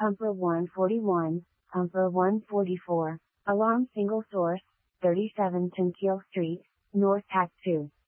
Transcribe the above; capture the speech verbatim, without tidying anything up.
Pumper one forty-one, Pumper one forty-four, Alarm Single Source, thirty-seven Tunkiel Street, North Act two.